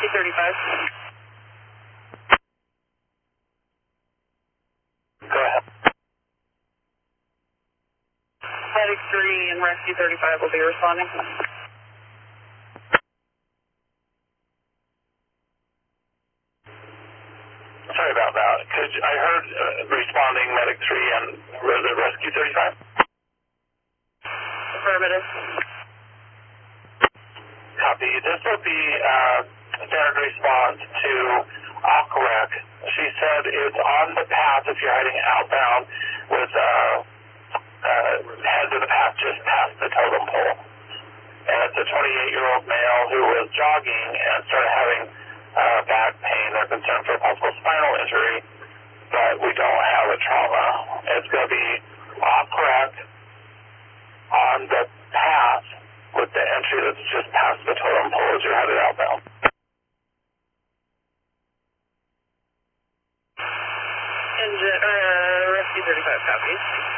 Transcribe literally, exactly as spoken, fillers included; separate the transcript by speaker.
Speaker 1: Rescue thirty-five.
Speaker 2: Go ahead.
Speaker 1: Medic three and Rescue thirty-five will be responding.
Speaker 2: Sorry about that. Could you, I heard uh, responding Medic three and was it Rescue thirty-five?
Speaker 1: Affirmative.
Speaker 2: Copy. This will be uh, standard response to Aquarec. She said it's on the path if you're heading outbound with uh, uh, head to the path just past the totem pole. And it's a twenty-eight-year-old male who was jogging and started having uh, back pain. They're concerned for a possible spinal injury, but we don't have a trauma. It's going to be Aquarec on the path with the entry that's just past the totem pole as you're headed outbound.
Speaker 1: And uh, Rescue thirty-five copies.